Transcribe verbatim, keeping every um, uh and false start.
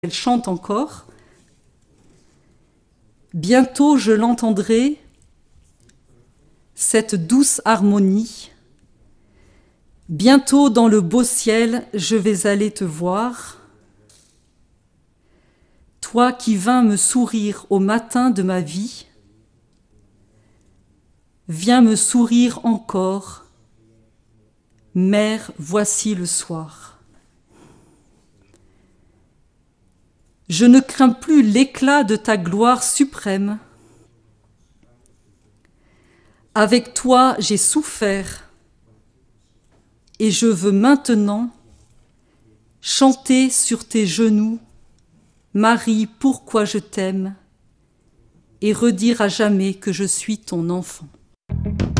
Elle chante encore. Bientôt je l'entendrai, cette douce harmonie. Bientôt dans le beau ciel, je vais aller te voir. Toi qui vins me sourire au matin de ma vie, viens me sourire encore. Mère, voici le soir. Je ne crains plus l'éclat de ta gloire suprême. Avec toi j'ai souffert, et je veux maintenant chanter sur tes genoux, Marie, pourquoi je t'aime, et redire à jamais que je suis ton enfant.